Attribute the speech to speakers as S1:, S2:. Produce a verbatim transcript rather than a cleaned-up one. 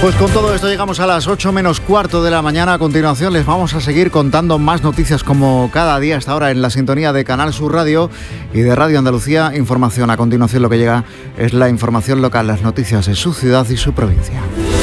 S1: Pues con todo esto llegamos a las ocho menos cuarto de la mañana. A continuación les vamos a seguir contando más noticias como cada día hasta ahora en la sintonía de Canal Sur Radio y de Radio Andalucía Información. A continuación lo que llega es la información local, las noticias de su ciudad y su provincia.